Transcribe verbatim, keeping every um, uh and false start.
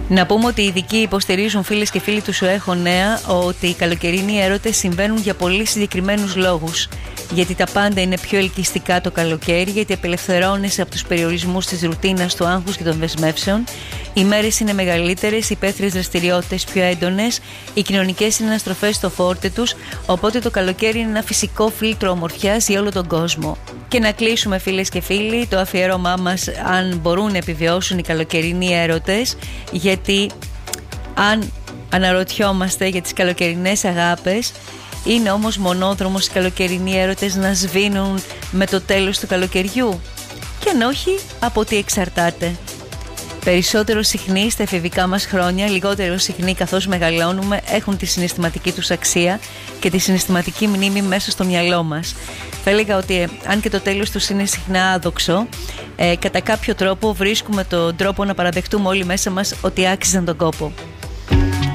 Να πούμε ότι οι ειδικοί υποστηρίζουν, φίλες και φίλοι του Σου Έχω Νέα, ότι οι καλοκαιρινοί έρωτες συμβαίνουν για πολύ συγκεκριμένους λόγους. Γιατί τα πάντα είναι πιο ελκυστικά το καλοκαίρι, γιατί απελευθερώνεσαι από τους περιορισμούς της ρουτίνας, του άγχους και των δεσμεύσεων. Οι μέρες είναι μεγαλύτερες, οι υπαίθριες δραστηριότητες πιο έντονες, οι κοινωνικές συναναστροφές στο φόρτε τους, οπότε το καλοκαίρι είναι ένα φυσικό φίλτρο ομορφιάς για όλο τον κόσμο. Και να κλείσουμε, φίλες και φίλοι, το αφιέρωμά μας, αν μπορούν να επιβιώσουν οι καλοκαιρινοί έρωτες, γιατί αν αναρωτιόμαστε για τις καλοκαιρινές αγάπες, είναι όμως μονόδρομος οι καλοκαιρινοί έρωτες να σβήνουν με το τέλος του καλοκαιριού? Και αν όχι, από τι εξαρτάται? Περισσότερο συχνοί στα εφηβικά μας χρόνια, λιγότερο συχνοί καθώς μεγαλώνουμε, έχουν τη συναισθηματική τους αξία και τη συναισθηματική μνήμη μέσα στο μυαλό μας. Θα έλεγα ότι ε, αν και το τέλος τους είναι συχνά άδοξο, ε, κατά κάποιο τρόπο βρίσκουμε τον τρόπο να παραδεχτούμε όλοι μέσα μας ότι άξιζαν τον κόπο.